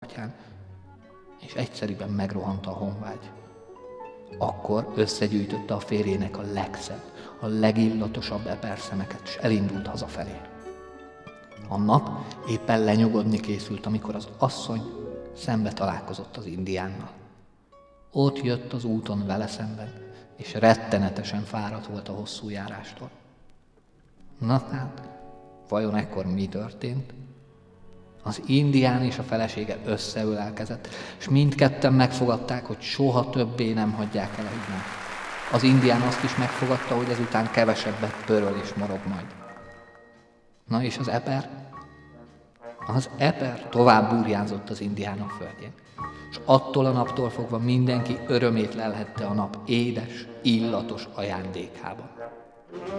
atyán, és egyszerűen megrohant a honvágy. Akkor összegyűjtötte a férjének a legszebb, a legillatosabb eperszemeket, és elindult hazafelé. A nap éppen lenyugodni készült, amikor az asszony szembe találkozott az indiánnal. Ott jött az úton vele szemben, és rettenetesen fáradt volt a hosszú járástól. Na hát, vajon ekkor mi történt? Az indián és a felesége összeölelkezett, és mindketten megfogadták, hogy soha többé nem hagyják el egymást. Az indián azt is megfogadta, hogy ezután kevesebbet pöröl és morog majd. Na és az eper? Az eper tovább burjánzott az indiánok földjén, és attól a naptól fogva mindenki örömét lelhette a nap édes, illatos ajándékában.